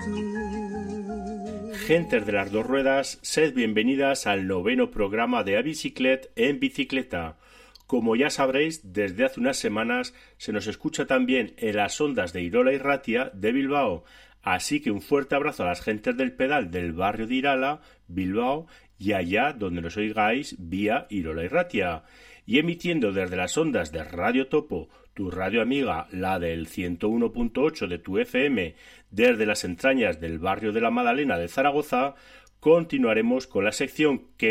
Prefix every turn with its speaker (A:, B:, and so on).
A: Gentes de las dos ruedas, sed bienvenidas al 9º programa de A Biciclet en bicicleta. Como ya sabréis, desde hace unas semanas se nos escucha también en las ondas de Irola y Ratia de Bilbao, así que un fuerte abrazo a las gentes del pedal del barrio de Irala, Bilbao, y allá donde nos oigáis vía Irola y Ratia, y emitiendo desde las ondas de Radio Topo, tu radio amiga, la del 101.8 de tu FM, desde las entrañas del barrio de la Madalena de Zaragoza, continuaremos con la sección que